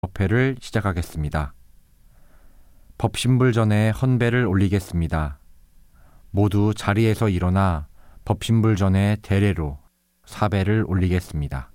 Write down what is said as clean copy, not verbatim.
법회를 시작하겠습니다. 법신불 전에 헌배를 올리겠습니다. 모두 자리에서 일어나 법신불 전에 대례로 사배를 올리겠습니다.